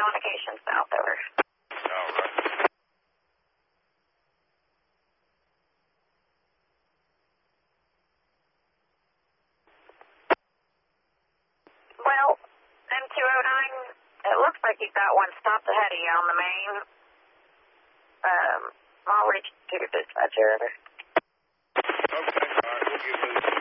communications south, over. All right. Well, M209, it looks like you've got one stopped ahead of you on the main. I'll reach to your dispatcher. Okay, all right, we'll get moving.